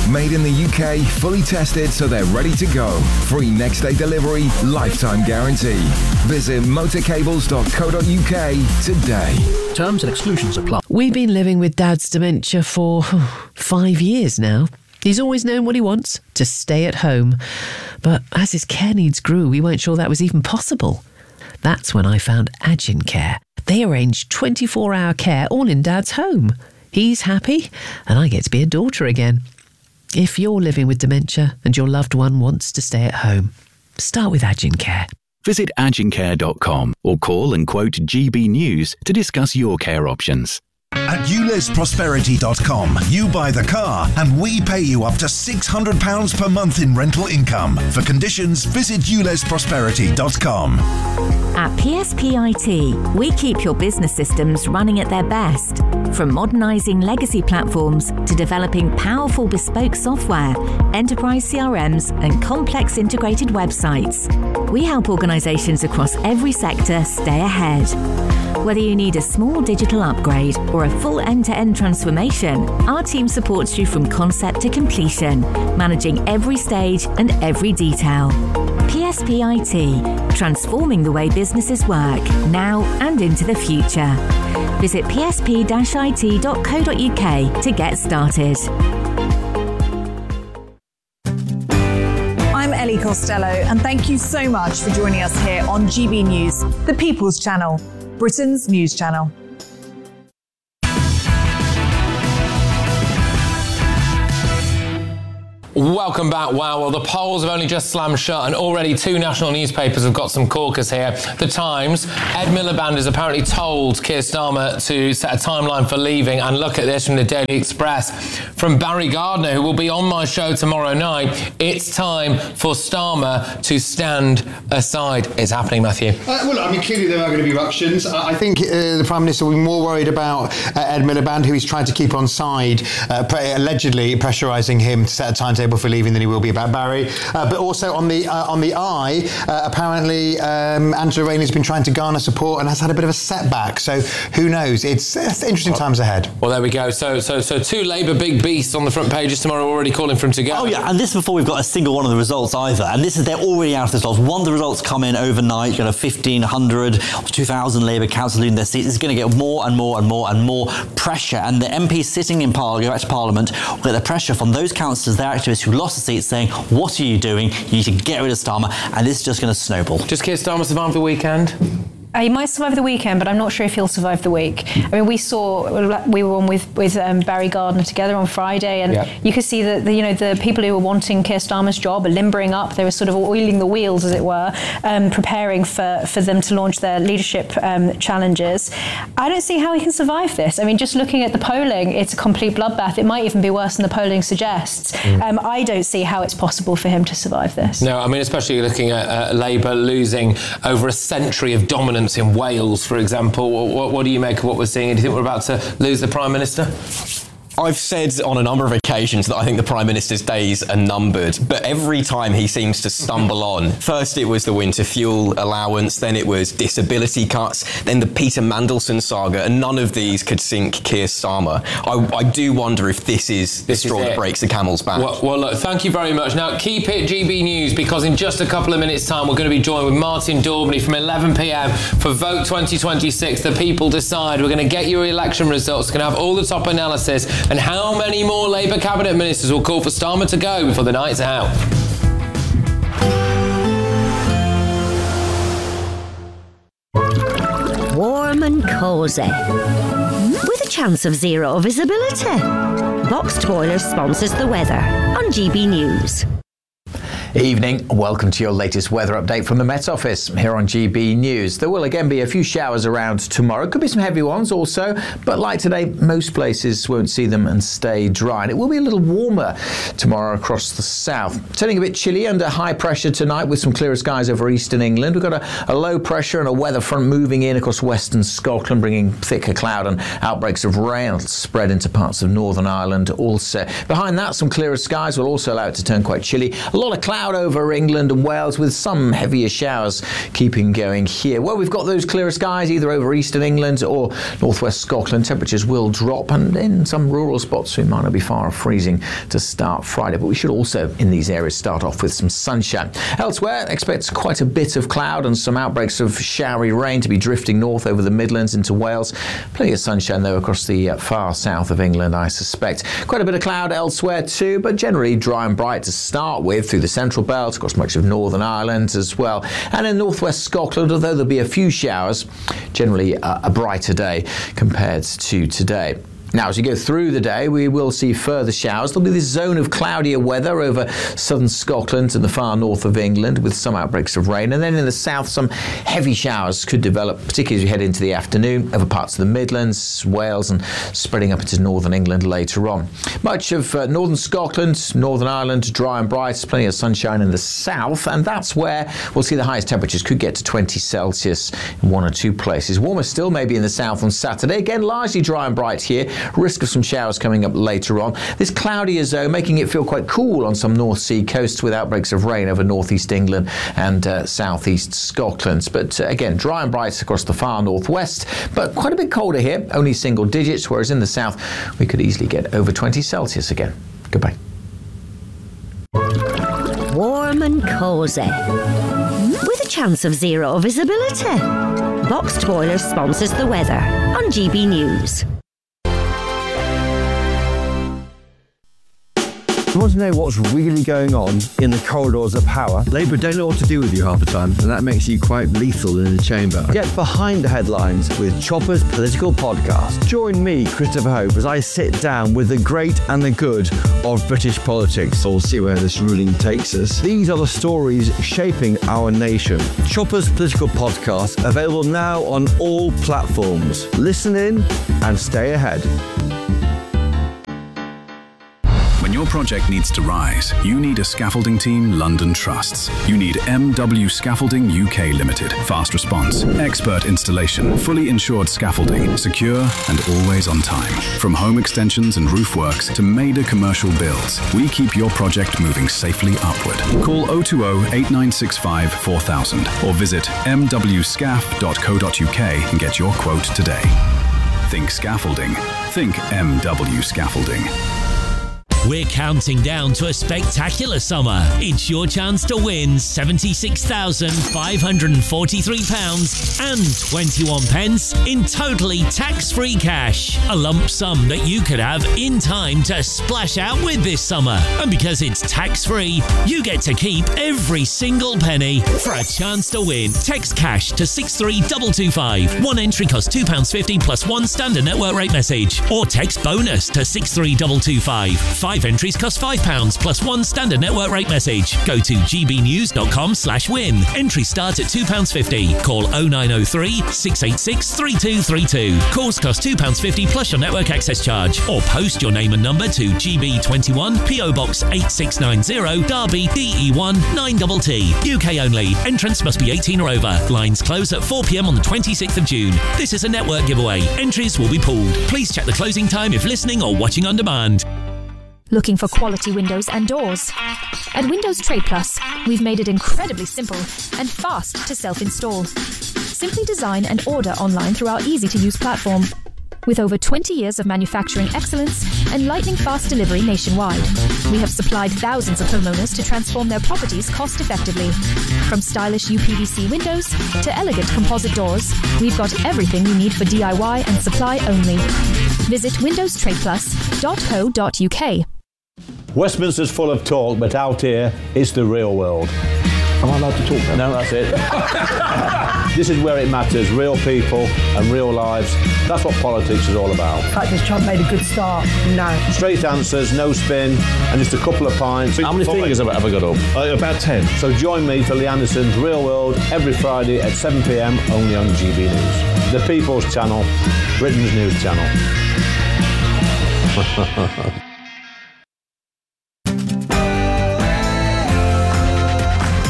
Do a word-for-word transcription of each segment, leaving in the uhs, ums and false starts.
Made in the U K, fully tested so they're ready to go. Free next day delivery, lifetime guarantee. Visit motorcables dot co dot U K today. Terms and exclusions apply. We've been living with Dad's dementia for five years now. He's always known what he wants, to stay at home. But as his care needs grew, we weren't sure that was even possible. That's when I found Agin Care. They arrange twenty-four hour care all in Dad's home. He's happy, and I get to be a daughter again. If you're living with dementia and your loved one wants to stay at home, start with Agin Care. Visit agin care dot com or call and quote G B News to discuss your care options. At ules prosperity dot com, you buy the car and we pay you up to six hundred pounds per month in rental income. For conditions, visit ules prosperity dot com. At P S P I T, we keep your business systems running at their best. From modernising legacy platforms to developing powerful bespoke software, enterprise C R Ms and complex integrated websites. We help organisations across every sector stay ahead. Whether you need a small digital upgrade or a full end-to-end transformation, our team supports you from concept to completion, managing every stage and every detail. P S P I T, transforming the way businesses work, now and into the future. Visit p s p dash i t dot co dot u k to get started. I'm Ellie Costello, and thank you so much for joining us here on G B News, the People's Channel, Britain's news channel. Welcome back. Wow, well, the polls have only just slammed shut and already two national newspapers have got some corkers here. The Times, Ed Miliband has apparently told Keir Starmer to set a timeline for leaving, and look at this from the Daily Express. From Barry Gardner, who will be on my show tomorrow night, it's time for Starmer to stand aside. It's happening, Matthew. Uh, well, I mean, clearly there are going to be ructions. Uh, I think uh, the Prime Minister will be more worried about uh, Ed Miliband, who he's trying to keep on side, uh, pre- allegedly pressurising him to set a timetable for leaving than he will be about Barry. Uh, but also on the uh, on the eye, uh, apparently um, Angela Rayner's been trying to garner support and has had a bit of a setback. So who knows? It's, it's interesting times ahead. Well, there we go. So so so two Labour big beasts on the front pages tomorrow, already calling for him to go. Oh yeah, and this before we've got a single one of the results either. And this is they're already out of the results. One of the results come in overnight. You know, fifteen hundred or two thousand Labour councillors losing their seats. It's going to get more and more and more and more pressure. And the M Ps sitting in Parliament, go back to Parliament, will get the pressure from those councillors, their activists who lost the seats, saying, what are you doing? You need to get rid of Starmer, and this is just going to snowball. Does Keir Starmer survive the weekend? Uh, he might survive the weekend, but I'm not sure if he'll survive the week. I mean, we saw, we were on with, with um, Barry Gardner together on Friday, and yeah. you could see that the, you know, the people who were wanting Keir Starmer's job are limbering up. They were sort of oiling the wheels, as it were, um, preparing for, for them to launch their leadership um, challenges. I don't see how he can survive this. I mean, just looking at the polling, it's a complete bloodbath. It might even be worse than the polling suggests. Mm. Um, I don't see how it's possible for him to survive this. No, I mean, especially looking at uh, Labour losing over a century of dominance in Wales, for example. What, what do you make of what we're seeing? Do you think we're about to lose the Prime Minister? I've said on a number of occasions that I think the Prime Minister's days are numbered, but every time he seems to stumble on. First it was the winter fuel allowance, then it was disability cuts, then the Peter Mandelson saga, and none of these could sink Keir Starmer. I, I do wonder if this is the straw that breaks the camel's back. Well, well, look, thank you very much. Now, keep it G B News, because in just a couple of minutes' time, we're going to be joined with Martin Daubney from eleven p.m. for Vote twenty twenty-six. The people decide. We're going to get your election results. We're going to have all the top analysis and how many more Labour cabinet ministers will call for Starmer to go before the night's out. Warm and cosy, with a chance of zero visibility. Boxed Boilers sponsors the weather on G B News. Evening, welcome to your latest weather update from the Met Office here on G B News. There will again be a few showers around tomorrow. Could be some heavy ones also, but like today, most places won't see them and stay dry. And it will be a little warmer tomorrow across the south. Turning a bit chilly under high pressure tonight with some clearer skies over eastern England. We've got a, a low pressure and a weather front moving in across western Scotland, bringing thicker cloud and outbreaks of rain spread into parts of Northern Ireland also. Behind that, some clearer skies will also allow it to turn quite chilly. A lot of cloud cloud over England and Wales with some heavier showers keeping going here. Well, we've got those clearer skies either over eastern England or northwest Scotland. Temperatures will drop, and in some rural spots we might not be far off freezing to start Friday, but we should also in these areas start off with some sunshine. Elsewhere, expect quite a bit of cloud and some outbreaks of showery rain to be drifting north over the Midlands into Wales. Plenty of sunshine though across the uh, far south of England, I suspect. Quite a bit of cloud elsewhere too, but generally dry and bright to start with through the central belt, across much of Northern Ireland as well. And in northwest Scotland, although there'll be a few showers, generally uh, a brighter day compared to today. Now, as we go through the day, we will see further showers. There'll be this zone of cloudier weather over southern Scotland and the far north of England with some outbreaks of rain. And then in the south, some heavy showers could develop, particularly as we head into the afternoon over parts of the Midlands, Wales, and spreading up into northern England later on. Much of uh, northern Scotland, Northern Ireland, dry and bright, plenty of sunshine in the south, and that's where we'll see the highest temperatures could get to twenty Celsius in one or two places. Warmer still maybe in the south on Saturday. Again, largely dry and bright here. Risk of some showers coming up later on. This cloudier zone making it feel quite cool on some North Sea coasts with outbreaks of rain over northeast England and uh, southeast Scotland. But uh, again, dry and bright across the far northwest, but quite a bit colder here, only single digits, whereas in the south we could easily get over twenty Celsius again. Goodbye. Warm and cosy, with a chance of zero visibility. Boxed Boilers sponsors the weather on G B News. You want to know what's really going on in the corridors of power? Labour don't know what to do with you half the time, and that makes you quite lethal in the chamber. Get behind the headlines with Chopper's Political Podcast. Join me, Christopher Hope, as I sit down with the great and the good of British politics. We'll see where this ruling takes us. These are the stories shaping our nation. Chopper's Political Podcast, available now on all platforms. Listen in and stay ahead. When your project needs to rise, you need a scaffolding team London trusts. You need M W Scaffolding U K Limited. Fast response, expert installation, fully insured scaffolding, secure and always on time. From home extensions and roof works to major commercial builds, we keep your project moving safely upward. Call oh two oh, eight nine six five, four thousand or visit m w scaff dot co dot u k and get your quote today. Think scaffolding. Think M W Scaffolding. We're counting down to a spectacular summer. It's your chance to win seventy-six thousand five hundred forty-three pounds and twenty-one pence in totally tax-free cash. A lump sum that you could have in time to splash out with this summer. And because it's tax-free, you get to keep every single penny. For a chance to win, text cash to six three two two five. One entry costs two pounds fifty plus one standard network rate message. Or text bonus to six three two two five. Five entries cost five pounds plus one standard network rate message. Go to gbnews.com slash win. Entries start at two pounds fifty. Call oh nine oh three, six eight six, three two three two. Calls cost two pounds fifty plus your network access charge. Or post your name and number to G B twenty-one, P O Box eight six nine zero, Derby, D E one nine T T. U K only. Entrance must be eighteen or over. Lines close at four p m on the twenty-sixth of June. This is a network giveaway. Entries will be pooled. Please check the closing time if listening or watching on demand. Looking for quality windows and doors? At Windows Trade Plus, we've made it incredibly simple and fast to self-install. Simply design and order online through our easy-to-use platform. With over twenty years of manufacturing excellence and lightning-fast delivery nationwide, we have supplied thousands of homeowners to transform their properties cost-effectively. From stylish U P V C windows to elegant composite doors, we've got everything you need for D I Y and supply only. Visit windows trade plus dot co dot u k. Westminster's full of talk, but out here, it's the real world. Am I allowed to talk now? No, that's it. This is where it matters, real people and real lives. That's what politics is all about. In fact, has Trump made a good start? No. Straight answers, no spin, and just a couple of pints. How many fingers have I ever got up? Uh, about ten. So join me for Lee Anderson's Real World every Friday at seven p m only on G B News. The People's Channel, Britain's news channel.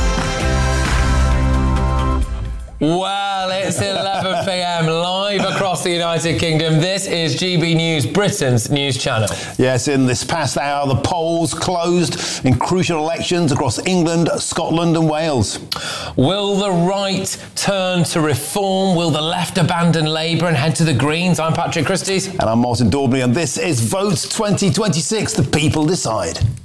Well, it's eleven p m live across across the United Kingdom. This is G B News, Britain's news channel. Yes, in this past hour, the polls closed in crucial elections across England, Scotland and Wales. Will the right turn to reform? Will the left abandon Labour and head to the Greens? I'm Patrick Christys. And I'm Martin Daubney, and this is Vote twenty twenty-six. The people decide.